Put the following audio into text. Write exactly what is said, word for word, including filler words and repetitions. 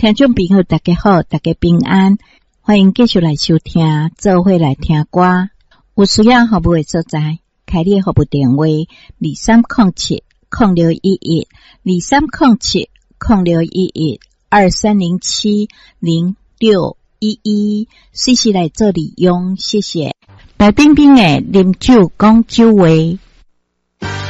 听众朋友大家好，大家平安，欢迎继续来收听，做伙来听歌。有需要服务的所在，开立服务电话二三零七零六一一二三零七零六一一二三零七零六一一，随时来做利用，谢谢。白冰冰的啉酒讲酒话。